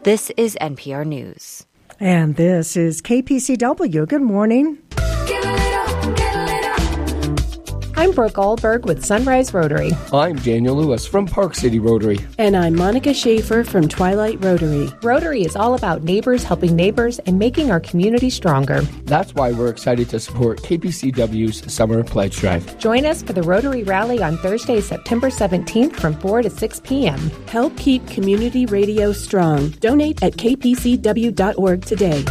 This is NPR News. And this is KPCW. Good morning. I'm Brooke Allberg with Sunrise Rotary. I'm Daniel Lewis from Park City Rotary. And I'm Monica Schaefer from Twilight Rotary. Rotary is all about neighbors helping neighbors and making our community stronger. That's why we're excited to support KPCW's Summer Pledge Drive. Join us for the Rotary Rally on Thursday, September 17th from 4 to 6 p.m. Help keep community radio strong. Donate at kpcw.org today.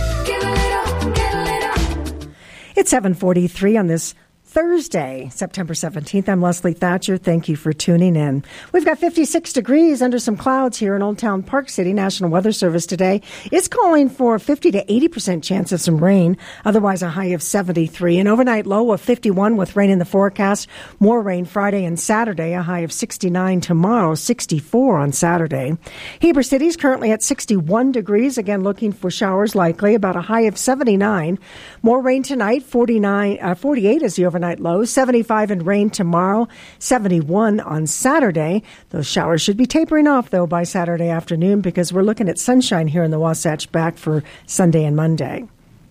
It's 7:43 on this Thursday, September 17th. I'm Leslie Thatcher. Thank you for tuning in. We've got 56 degrees under some clouds here in Old Town Park City. National Weather Service today is calling for 50 to 80% chance of some rain, otherwise a high of 73. An overnight low of 51 with rain in the forecast. More rain Friday and Saturday, a high of 69 tomorrow, 64 on Saturday. Heber City is currently at 61 degrees, again looking for showers likely, about a high of 79. More rain tonight, 48 is the overnight low, 75 and rain tomorrow, 71 on Saturday. Those showers should be tapering off, though, by Saturday afternoon because we're looking at sunshine here in the Wasatch back for Sunday and Monday.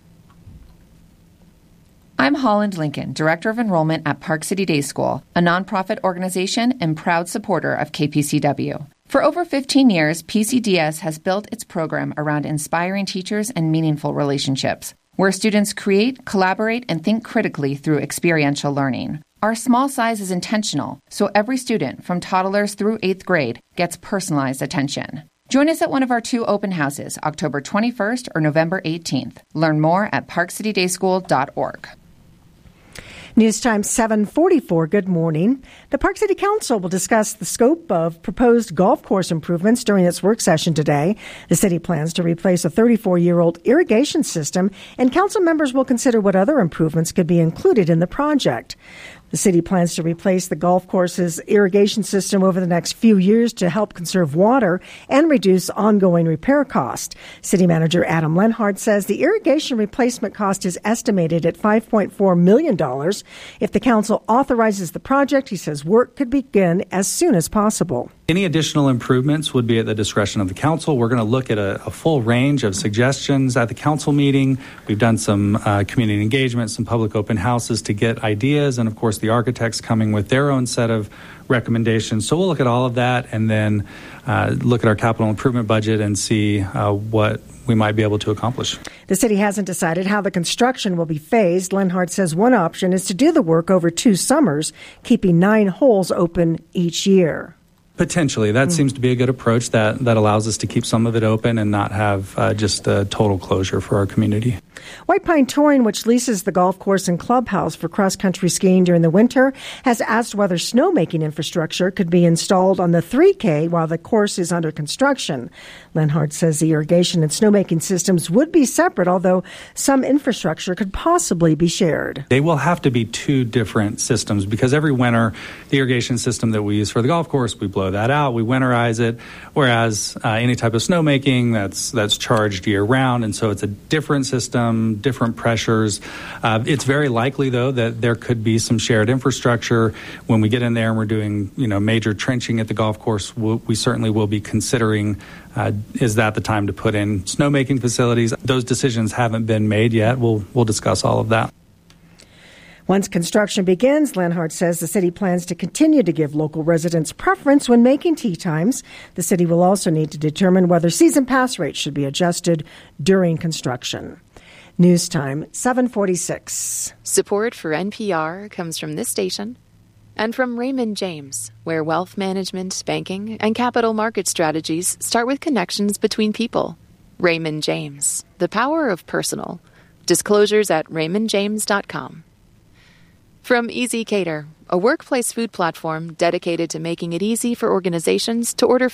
I'm Holland Lincoln, Director of Enrollment at Park City Day School, a nonprofit organization and proud supporter of KPCW. For over 15 years, PCDS has built its program around inspiring teachers and meaningful relationships, where students create, collaborate, and think critically through experiential learning. Our small size is intentional, so every student, from toddlers through 8th grade, gets personalized attention. Join us at one of our 2 open houses, October 21st or November 18th. Learn more at parkcitydayschool.org. News time 7:44. Good morning. The Park City Council will discuss the scope of proposed golf course improvements during its work session today. The city plans to replace a 34-year-old irrigation system, and council members will consider what other improvements could be included in the project. The city plans to replace the golf course's irrigation system over the next few years to help conserve water and reduce ongoing repair costs. City Manager Adam Lenhart says the irrigation replacement cost is estimated at $5.4 million. If the council authorizes the project, he says work could begin as soon as possible. Any additional improvements would be at the discretion of the council. We're going to look at a full range of suggestions at the council meeting. We've done some community engagement, some public open houses to get ideas, and of course the architects coming with their own set of recommendations. So we'll look at all of that and then look at our capital improvement budget and see what we might be able to accomplish. The city hasn't decided how the construction will be phased. Lenhart says one option is to do the work over 2 summers, keeping 9 holes open each year. Potentially. That seems to be a good approach that allows us to keep some of it open and not have just a total closure for our community. White Pine Touring, which leases the golf course and clubhouse for cross-country skiing during the winter, has asked whether snowmaking infrastructure could be installed on the 3K while the course is under construction. Lenhart says the irrigation and snowmaking systems would be separate, although some infrastructure could possibly be shared. They will have to be 2 different systems because every winter, the irrigation system that we use for the golf course, we blow that out, we winterize it, whereas any type of snowmaking, that's charged year-round, and so it's a different system, different pressures. It's very likely, though, that there could be some shared infrastructure. When we get in there and we're doing major trenching at the golf course, we certainly will be considering is that the time to put in snowmaking facilities. Those decisions haven't been made yet. We'll discuss all of that. Once construction begins, Lenhart says the city plans to continue to give local residents preference when making tee times. The city will also need to determine whether season pass rates should be adjusted during construction. News time, 7:46. Support for NPR comes from this station and from Raymond James, where wealth management, banking, and capital market strategies start with connections between people. Raymond James, the power of personal. Disclosures at raymondjames.com. From Easy Cater, a workplace food platform dedicated to making it easy for organizations to order